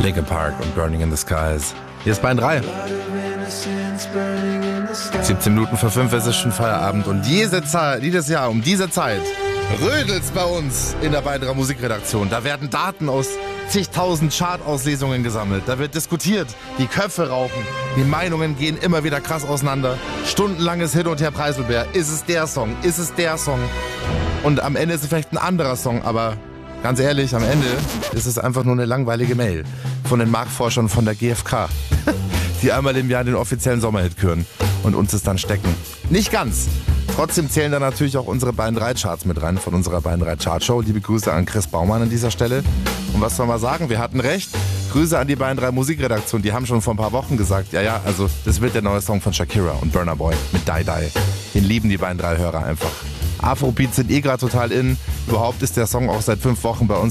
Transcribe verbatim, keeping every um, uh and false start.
Linkin Park und Burning in the Skies. Hier ist Bayern drei. siebzehn Minuten vor fünf, es ist schon Feierabend. Und jede Zeit, jedes Jahr um diese Zeit rödelt's bei uns in der Bayern drei Musikredaktion. Da werden Daten aus zigtausend Chart-Auslesungen gesammelt. Da wird diskutiert, die Köpfe rauchen, die Meinungen gehen immer wieder krass auseinander. Stundenlanges Hin und Her Preiselbeer. Ist es der Song? Ist es der Song? Und am Ende ist es vielleicht ein anderer Song, aber ganz ehrlich, am Ende ist es einfach nur eine langweilige Mail von den Marktforschern von der G F K, die einmal im Jahr den offiziellen Sommerhit küren und uns es dann stecken. Nicht ganz. Trotzdem zählen da natürlich auch unsere Bayern drei Charts mit rein von unserer Bayern drei Chartshow. Liebe Grüße an Chris Baumann an dieser Stelle. Und was soll man sagen? Wir hatten recht. Grüße an die Bayern drei Musikredaktion. Die haben schon vor ein paar Wochen gesagt, ja, ja, also das wird der neue Song von Shakira und Burna Boy mit Die Die. Den lieben die Bayern drei Hörer einfach. Afrobeats sind eh gerade total in. Überhaupt ist der Song auch seit fünf Wochen bei uns